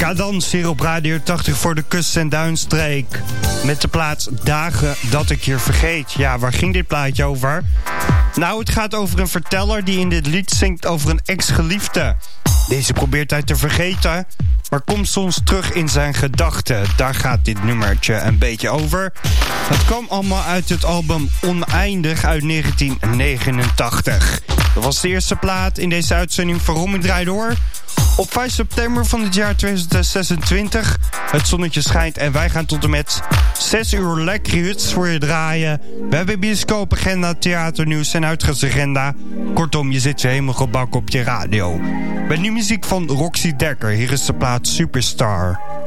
Cadans hier op Radio 80 voor de kust- en duinstreek. Met de plaats Dagen dat ik je vergeet. Ja, waar ging dit plaatje over? Nou, het gaat over een verteller die in dit lied zingt over een ex-geliefde. Deze probeert hij te vergeten, maar komt soms terug in zijn gedachten. Daar gaat dit nummertje een beetje over. Het kwam allemaal uit het album Oneindig uit 1989. Dat was de eerste plaat in deze uitzending van Romy Draai Door. Op 5 september van het jaar 2026. Het zonnetje schijnt en wij gaan tot en met 6 uur lekker hits voor je draaien. We hebben bioscoopagenda, theaternieuws en uitgaansagenda. Kortom, je zit je helemaal gebakken op je radio. Bij nu muziek van Roxy Dekker. Hier is de plaat Superstar.